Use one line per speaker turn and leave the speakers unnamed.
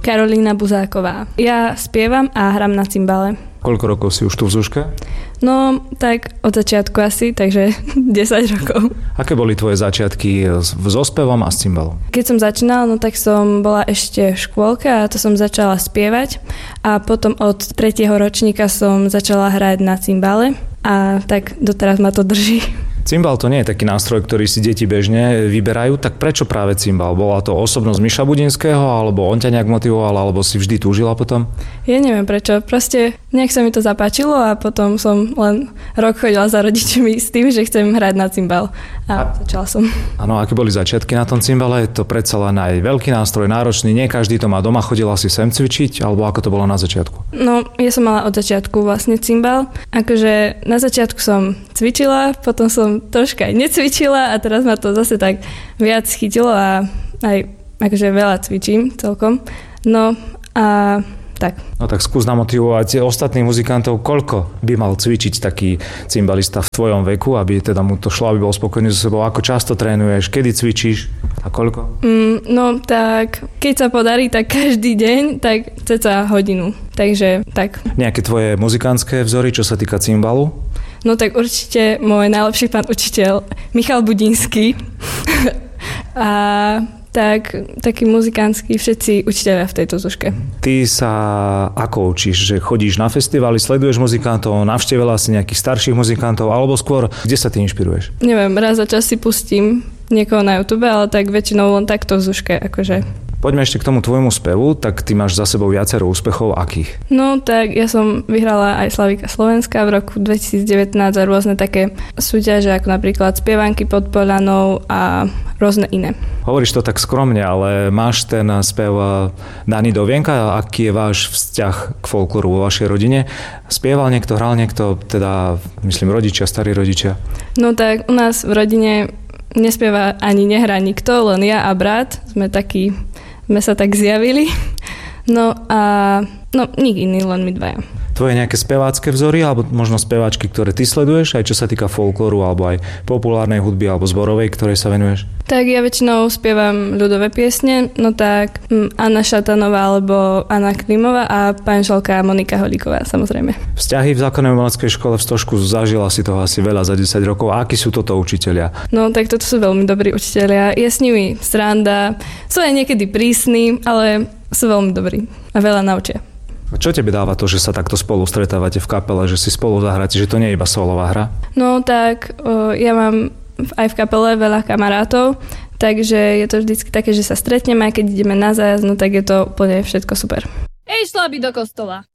Karolína Buzáková. Ja spievam a hram na cimbale.
Koľko rokov si už tu v Zuške?
No, tak od začiatku asi, takže 10 rokov.
Aké boli tvoje začiatky so spevom a s cymbalom?
Keď som začínala, no tak som bola ešte v škôlke a to som začala spievať a potom od 3. ročníka som začala hrať na cymbale a tak doteraz ma to drží.
Cymbal to nie je taký nástroj, ktorý si deti bežne vyberajú, tak prečo práve cymbal? Bola to osobnosť Miša Budinského, alebo on ťa nejak motivoval, alebo si vždy túžila potom?
Ja neviem prečo, proste nejak sa mi to zapáčilo a potom som len rok chodila za rodičmi s tým, že chcem hrať na cymbal a začala som.
Áno, aké boli začiatky na tom cymbale? Je to predsa len aj veľký nástroj, náročný, nie každý to má doma, chodila si sem cvičiť, alebo ako to bolo na začiatku?
No, ja som mala od začiatku vlastne cymbal, akože na začiatku som cvičila, potom som troška aj necvičila a teraz ma to zase tak viac chytilo a aj akože veľa cvičím celkom. No a tak.
No tak skús namotivovať ostatných muzikantov, koľko by mal cvičiť taký cymbalista v tvojom veku, aby teda mu to šlo, aby bol spokojný so sebou. Ako často trénuješ, kedy cvičíš a koľko?
No tak, keď sa podarí, tak každý deň, tak cca hodinu. Takže tak.
Nejaké tvoje muzikantské vzory, čo sa týka cymbalu?
No tak určite môj najlepší pán učiteľ Michal Budinský a tak taký muzikánsky všetci učiteľia v tejto Zuške.
Ty sa ako učíš? Že chodíš na festivály, sleduješ muzikantov, navštívila si nejakých starších muzikantov alebo skôr, kde sa ty inšpiruješ?
Neviem, raz za čas si pustím niekoho na YouTube, ale tak väčšinou len takto v Zuške, akože.
Poďme ešte k tomu tvojmu spevu, tak ty máš za sebou viacero úspechov, akých?
No tak ja som vyhrala aj Slavíka Slovenska v roku 2019 a rôzne také súťaže, ako napríklad Spievanky pod Poľanou a rôzne iné.
Hovoríš to tak skromne, ale máš ten spev daný do vienka? Aký je váš vzťah k folklóru vo vašej rodine? Spieval niekto, hral niekto, teda myslím rodičia, starí rodičia? No
tak u nás v rodine nespieva ani nehrá nikto, len ja a brat. Sme sa tak zjavili. No a nik iný, len my dvaja.
Tvoje nejaké spevácké vzory, alebo možno speváčky, ktoré ty sleduješ, aj čo sa týka folklóru, alebo aj populárnej hudby, alebo zborovej, ktorej sa venuješ?
Tak ja väčšinou spievam ľudové piesne, no tak Anna Šatanová, alebo Anna Klimová a panželka Monika Holíková, samozrejme.
Vzťahy v základnej umeleckej škole v Stožku, zažila si toho asi veľa za 10 rokov. A akí sú toto učitelia?
No tak toto sú veľmi dobrí učitelia. Je s nimi sranda, sú aj niekedy prísni, ale sú veľmi dobrí a veľa naučia.
A čo tebe dáva to, že sa takto spolu stretávate v kapele, že si spolu zahráte, že to nie je iba solová hra? No tak ja mám aj v kapele veľa kamarátov, takže je to vždycky také, že sa stretneme a keď ideme na zájazd, no tak je to úplne všetko super.
Ej, šla by do kostola.